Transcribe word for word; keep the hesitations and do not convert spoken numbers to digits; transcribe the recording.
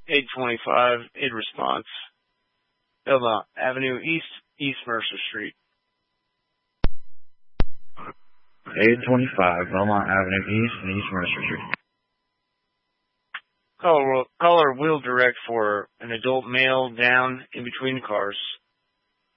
eight twenty-five, in response. Belmont Avenue East, East Mercer Street. eight twenty-five, Belmont Avenue East and East Mercer Street. Caller, caller will direct for an adult male down in between cars.